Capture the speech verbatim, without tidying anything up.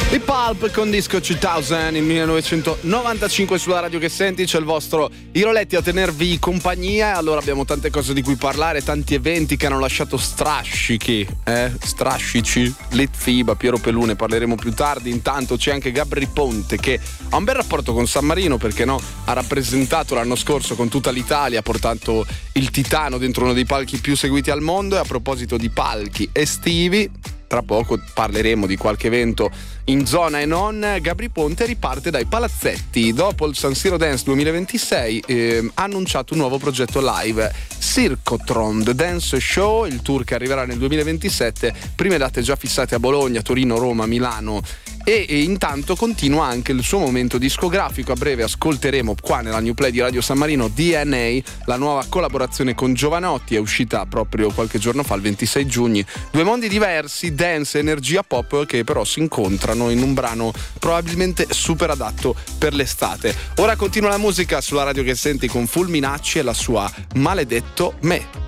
I Pulp con Disco duemila, il millenovecentonovantacinque sulla radio che senti. C'è il vostro Iroletti a tenervi compagnia. Allora abbiamo tante cose di cui parlare, tanti eventi che hanno lasciato strascichi, eh? strascici. Litfiba, Piero Pelù, ne parleremo più tardi. Intanto c'è anche Gabri Ponte che ha un bel rapporto con San Marino, perché no? Ha rappresentato l'anno scorso con tutta l'Italia, portando il Titano dentro uno dei palchi più seguiti al mondo. E a proposito di palchi estivi, tra poco parleremo di qualche evento in zona e non. Gabri Ponte riparte dai palazzetti. Dopo il San Siro Dance duemilaventisei eh, ha annunciato un nuovo progetto live, Circotron The Dance Show, il tour che arriverà nel duemilaventisette. Prime date già fissate a Bologna, Torino, Roma, Milano. E, e intanto continua anche il suo momento discografico. A breve ascolteremo qua nella New Play di Radio San Marino D N A, la nuova collaborazione con Giovanotti, è uscita proprio qualche giorno fa, il ventisei giugno. Due mondi diversi, dance e energia pop, che però si incontrano in un brano probabilmente super adatto per l'estate. Ora continua la musica sulla radio che senti con Fulminacci e la sua Maledetto Me.